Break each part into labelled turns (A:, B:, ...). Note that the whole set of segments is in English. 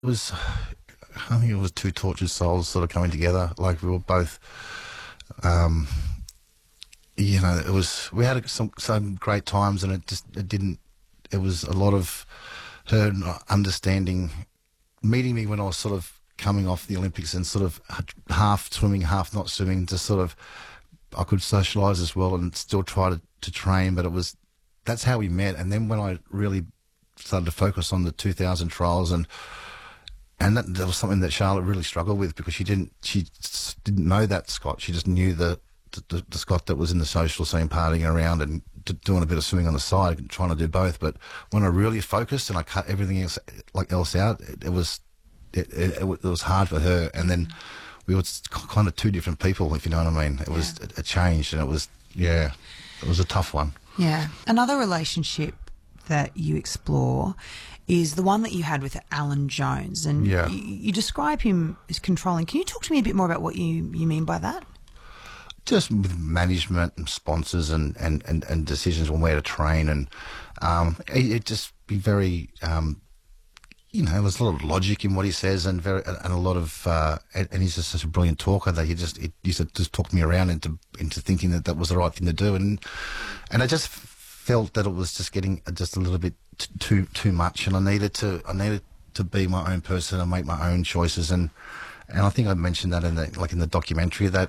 A: It was, I think it was two tortured souls sort of coming together. Like we were both, um, it was, we had some great times, and it didn't, it was a lot of her not understanding, meeting me when I was sort of coming off the Olympics and sort of half swimming, half not swimming, to sort of, I could socialise as well and still try to train, but that's how we met. And then when I really started to focus on the 2000 trials, and that was something that Charlotte really struggled with, because she didn't know that Scott. She just knew the Scott that was in the social scene, partying around and doing a bit of swimming on the side, trying to do both. But when I really focused and I cut everything else out, it was hard for her. And then we were kind of two different people, if you know what I mean. It was a change, and it was a tough one.
B: Yeah. Another relationship that you explore is the one that you had with Alan Jones, and you describe him as controlling. Can you talk to me a bit more about what you mean by that?
A: Just with management and sponsors and decisions on where to train, and it just be very, there's a lot of logic in what he says, and a lot of, and he's just such a brilliant talker that he used to just talk me around into thinking that was the right thing to do, and I just felt that it was just getting just a little bit too much, and I needed to be my own person and make my own choices, and I think I mentioned that in the documentary, that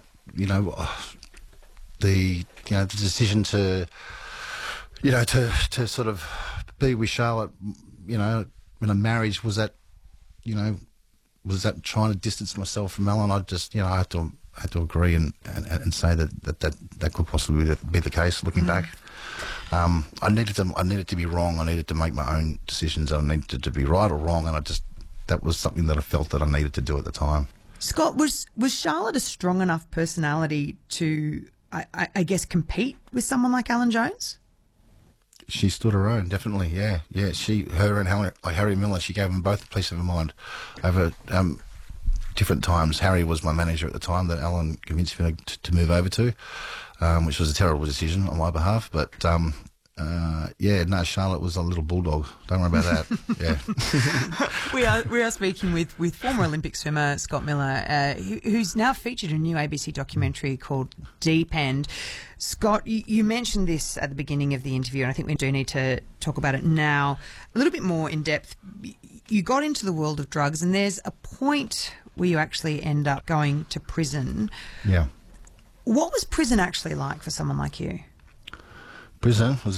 A: the decision to sort of be with Charlotte, in a marriage, was that trying to distance myself from Alan. I just I had to agree and say that could possibly be the case looking back. I needed to be wrong. I needed to make my own decisions. I needed to be right or wrong, and that was something that I felt that I needed to do at the time.
B: Scott, was Charlotte a strong enough personality to, I guess, compete with someone like Alan Jones?
A: She stood her own, definitely. Yeah. Her and Harry Miller, she gave them both a piece of her mind over different times. Harry was my manager at the time that Alan convinced me to move over to, which was a terrible decision on my behalf. But Charlotte was a little bulldog. Don't worry about that. Yeah.
B: We are speaking with former Olympic swimmer Scott Miller, who's now featured in a new ABC documentary called Deep End. Scott, you mentioned this at the beginning of the interview, and I think we do need to talk about it now a little bit more in depth. You got into the world of drugs, and there's a point where you actually end up going to prison.
A: Yeah.
B: What was prison actually like for someone like you?
A: Prison was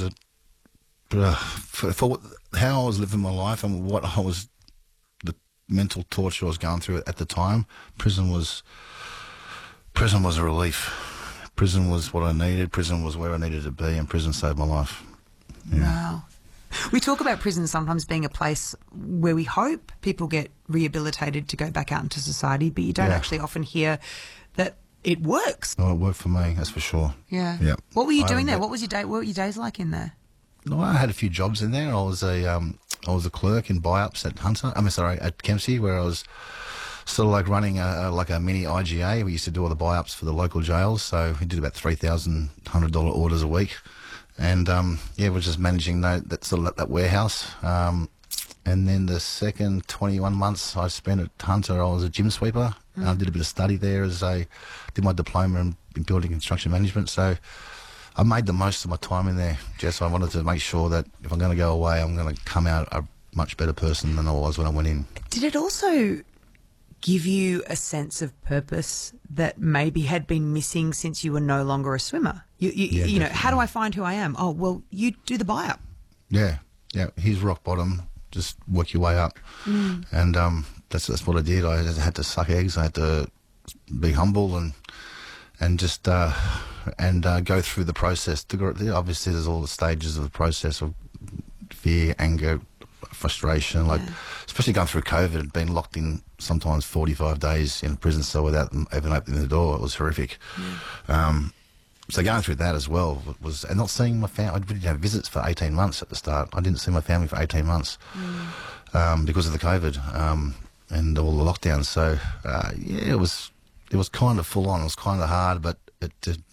A: for how I was living my life and the mental torture I was going through at the time. Prison was a relief. Prison was what I needed. Prison was where I needed to be, and prison saved my life. Yeah.
B: Wow. We talk about prison sometimes being a place where we hope people get rehabilitated to go back out into society, but you don't actually often hear that it works.
A: Oh, it worked for me, that's for sure.
B: Yeah.
A: Yeah.
B: What were you doing there? What was your day? What were your days like in there?
A: No, I had a few jobs in there. I was a clerk in buy-ups at at Kempsey, where I was sort of like running a mini IGA. We used to do all the buy-ups for the local jails, so we did about $3,100 orders a week, and we're just managing that warehouse. And then the second 21 months I spent at Hunter, I was a gym sweeper. I did a bit of study there as I did my diploma in building construction management. So I made the most of my time in there, Jess. I wanted to make sure that if I'm going to go away, I'm going to come out a much better person than I was when I went in.
B: Did it also give you a sense of purpose that maybe had been missing since you were no longer a swimmer? You know, how do I find who I am? Oh, well, you do the buy-up. Yeah.
A: Here's rock bottom. Just work your way up. And that's what I did. I had to suck eggs. I had to be humble and just go through the process. Obviously, there's all the stages of the process of fear, anger, frustration. Especially going through COVID, being locked in sometimes 45 days in a prison cell without them even opening the door. It was horrific. So going through that as well was, and not seeing my family. I didn't have visits for 18 months at the start. I didn't see my family for 18 months because of the COVID and all the lockdowns. So it was kind of full on. It was kind of hard, but I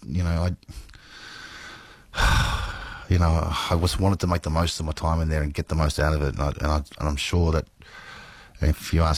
A: just wanted to make the most of my time in there and get the most out of it. And I'm sure that if you ask